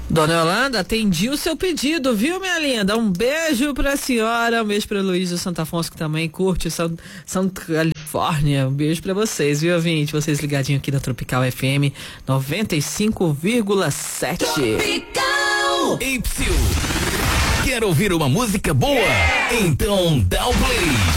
Dona Yolanda, atendi o seu pedido, viu, minha linda? Um beijo pra senhora, um beijo pra Luiz do Santo Afonso, que também curte Santa Califórnia. Um beijo pra vocês, viu, ouvinte? Vocês ligadinhos aqui na Tropical FM 95,7. Tropical Y. Quer ouvir uma música boa? Então dá o play.